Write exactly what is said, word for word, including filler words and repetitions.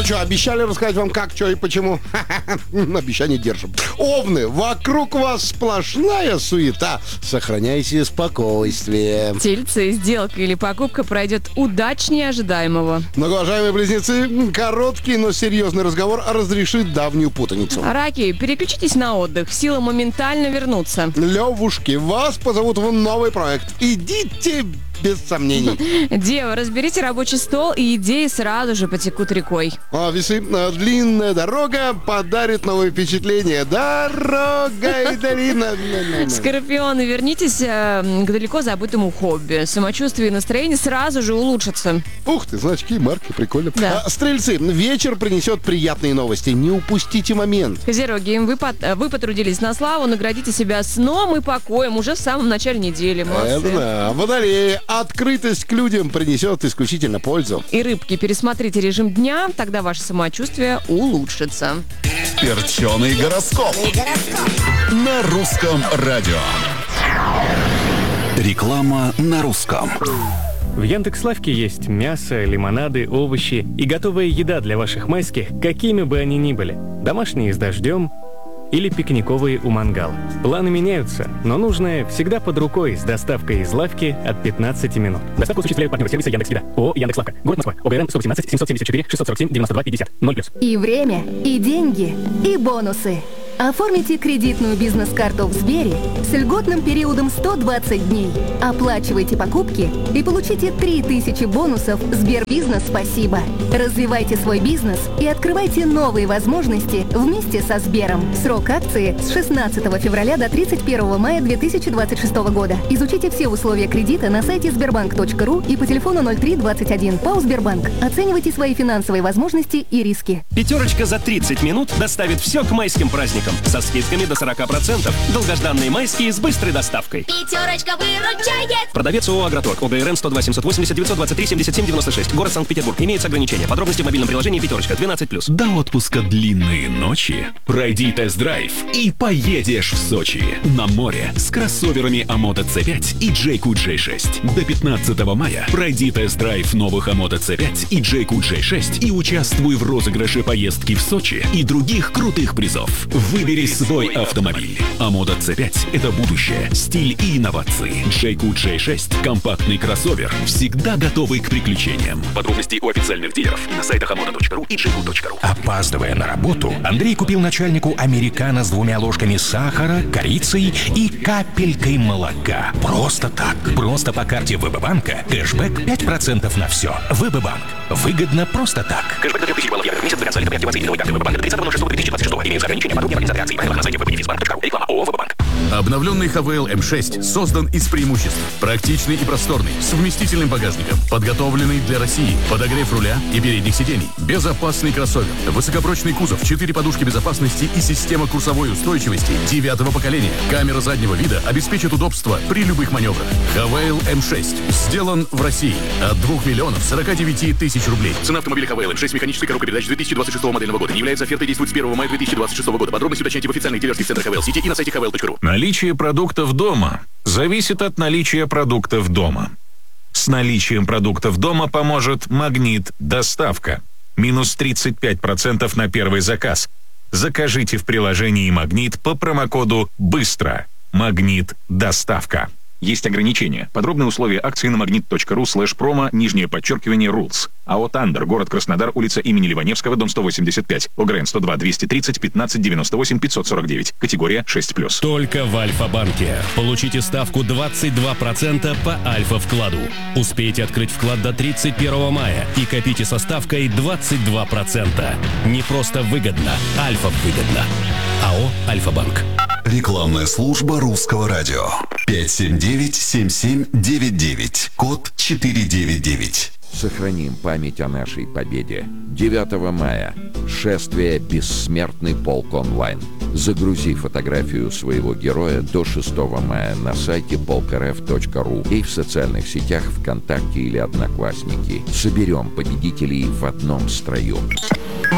что, обещали рассказать вам как, что и почему? Обещание держим. Овны, вокруг вас сплошная суета. Сохраняйте спокойствие. Тельцы, сделка или покупка пройдет удачнее ожидаемого. Многоуважаемые близнецы, короткий, но серьезный разговор разрешит давнюю путаницу. Раки, переключитесь на отдых. Силы моментально вернутся. Левушки, вас позовут в новый проект. Идите без сомнений. Дева, разберите рабочий стол, и идеи сразу же потекут рекой. А весы, длинная дорога подарит новые впечатления. Дорога и долина. Скорпионы, вернитесь э, к далеко забытому хобби. Самочувствие и настроение сразу же улучшатся. Ух ты, значки, марки, прикольно. Да. А, стрельцы, вечер принесет приятные новости. Не упустите момент. Козероги, вы, под, вы потрудились на славу, наградите себя сном и покоем уже в самом начале недели. Молодцы. Это да. Водолеи, открытость к людям принесет исключительно пользу. И рыбки, пересмотрите режим дня, тогда ваше самочувствие улучшится. Перченый гороскоп на русском радио. Реклама на русском. В Яндекс.Лавке есть мясо, лимонады, овощи и готовая еда для ваших майских, какими бы они ни были. Домашние с дождем или пикниковые у мангала. Планы меняются, но нужное всегда под рукой с доставкой из лавки от пятнадцати минут. Доставку осуществляют партнеры сервиса Яндекс.Еда. ООО «Яндекс.Лавка». Город Москва. ОГРН сто восемнадцать семьсот семьдесят четыре шестьсот сорок семь девяносто два пятьдесят. ноль плюс. И время, и деньги, и бонусы. Оформите кредитную бизнес-карту в Сбере с льготным периодом сто двадцать дней. Оплачивайте покупки и получите три тысячи бонусов Сбербизнес «Спасибо». Развивайте свой бизнес и открывайте новые возможности вместе со Сбером. Срок акции с шестнадцатого февраля до тридцать первого мая две тысячи двадцать шестого года. Изучите все условия кредита на сайте сбербанк точка ру и по телефону ноль три двадцать один. ПАО «Сбербанк». Оценивайте свои финансовые возможности и риски. Пятерочка за тридцать минут доставит все к майским праздникам. Со скидками до сорок процентов. Долгожданные майские с быстрой доставкой. Пятерочка выручает. Продавец ООО «Агроторг». ОГРН сто два семьсот восемьдесят девятьсот двадцать три семьдесят семь девяносто шесть. Город Санкт-Петербург. Имеется ограничение. Подробности в мобильном приложении «Пятерочка». двенадцать плюс. До отпуска длинные ночи. Пройди тест-драйв и поедешь в Сочи. На море с кроссоверами Амото Ц пять и Джейку Джей шесть. До пятнадцатого мая пройди тест-драйв новых Амото Ц пять и Джейку Джей шесть и участвуй в розыгрыше поездки в Сочи и других крутых призов. Выбери свой автомобиль. Амото Ц пять – это будущее, стиль и инновации. Джейку Джей шесть – компактный кроссовер, всегда готовый к приключениям. Подробности у официальных дилеров и на сайтах амото точка ру и джейку точка ру. Опаздывая на работу, Андрей купил начальнику американо с двумя ложками сахара, корицей и капелькой молока. Просто так. Просто по карте ВБ-банка кэшбэк пять процентов на все. ВБ-банк. Выгодно просто так. Кэшбэк до трех тысяч баллов евро в месяц до конца лета при активации новой карты ВБ-банка до тридцатого шестого две тысячи двадцать шестого. Имеются ограничения. Подробнее организации акции. Правила на сайте вэ бэ банк точка ру. Реклама ООО «ВБ-банк». Обновленный Хавейл эм шесть создан из преимуществ. Практичный и просторный, с вместительным багажником, подготовленный для России, подогрев руля и передних сидений, безопасный кроссовер, высокопрочный кузов, четыре подушки безопасности и система курсовой устойчивости девятого поколения. Камера заднего вида обеспечит удобство при любых маневрах. Хавейл эм шесть сделан в России от двух миллионов сорока девяти тысяч рублей. Цена автомобиля Хавейл эм шесть с механической коробкой передач две тысячи двадцать шестого модельного года. Не является офертой, действует с первого мая две тысячи двадцать шестого года. Подробности уточняйте в официальных дилерских центрах Хавейл Сити и на сайте хавейл точка ру. Наличие продуктов дома зависит от наличия продуктов дома. С наличием продуктов дома поможет «Магнит Доставка». Минус тридцать пять процентов на первый заказ. Закажите в приложении «Магнит» по промокоду «Быстро». «Магнит Доставка». Есть ограничения. Подробные условия акции на магнит точка ру слэш промо, нижнее подчеркивание, rules. АО «Тандер», город Краснодар, улица имени Ливаневского, дом сто восемьдесят пять. ОГРН сто два двести тридцать пятнадцать девяносто восемь пятьсот сорок девять. Категория шесть плюс. Только в Альфа-банке. Получите ставку двадцать два процента по Альфа-вкладу. Успейте открыть вклад до тридцать первого мая и копите со ставкой двадцать два процента. Не просто выгодно, Альфа-выгодно. АО «Альфа-банк». Рекламная служба русского радио. пять семь девять семь семь девять девять. Код четыре девять девять. Сохраним память о нашей победе. девятого мая. Шествие «Бессмертный полк онлайн». Загрузи фотографию своего героя до шестого мая на сайте полк эр эф точка ру и в социальных сетях ВКонтакте или Одноклассники. Соберем победителей в одном строю.